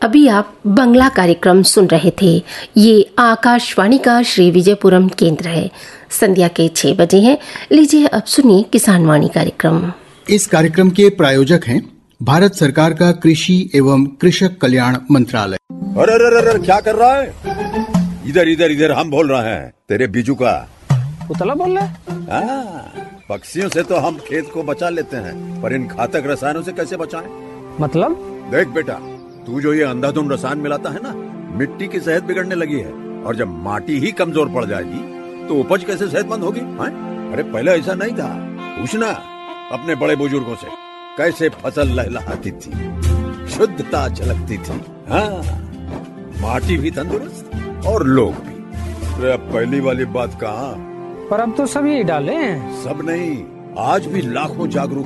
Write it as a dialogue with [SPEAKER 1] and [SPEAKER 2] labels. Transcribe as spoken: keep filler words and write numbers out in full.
[SPEAKER 1] अभी आप बंगला कार्यक्रम सुन रहे थे। ये आकाशवाणी का श्री विजयपुरम केंद्र है। संध्या के छह बजे हैं। लीजिए अब सुनिए किसान वाणी कार्यक्रम।
[SPEAKER 2] इस कार्यक्रम के प्रायोजक हैं भारत सरकार का कृषि एवं कृषक कल्याण मंत्रालय।
[SPEAKER 3] अरे अरे अरे क्या कर रहा है? इधर इधर इधर हम बोल रहे हैं तेरे बीजू का।
[SPEAKER 4] पुतला बोल रहा है?
[SPEAKER 3] हाँ, पक्षियों से तो हम खेत को बचा लेते हैं, पर इन घातक रसायनों से कैसे बचाएं?
[SPEAKER 4] मतलब?
[SPEAKER 3] देख बेटा, तू जो ये अंधाधुंध रसायन मिलाता है ना, मिट्टी की सेहत बिगड़ने लगी है। और जब माटी ही कमजोर पड़ जाएगी तो उपज कैसे सेहतमंद होगी? अरे पहले ऐसा नहीं था। पूछना अपने बड़े बुजुर्गों से, कैसे फसल लहलहाती थी, शुद्धता झलकती थी। हाँ, माटी भी तंदुरुस्त और लोग भी। अरे अब पहली वाली बात कहाँ?
[SPEAKER 4] पर अब तो सभी डाले हैं।
[SPEAKER 3] सब नहीं, आज भी लाखों जागरूक